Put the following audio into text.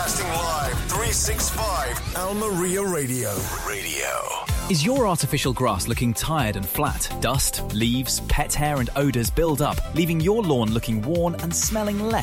Broadcasting live 365 Almeria Radio. Is your artificial grass looking tired and flat? Dust, leaves, pet hair and odours build up, leaving your lawn looking worn and smelling less